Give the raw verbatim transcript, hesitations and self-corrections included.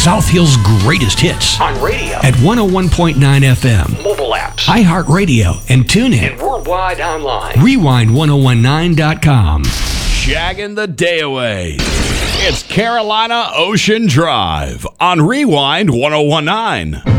South Hill's greatest hits On radio, at one oh one point nine F M, mobile apps, iHeartRadio, and TuneIn. and worldwide online. Rewind ten nineteen dot com. Shagging the day away. It's Carolina Ocean Drive on Rewind ten nineteen.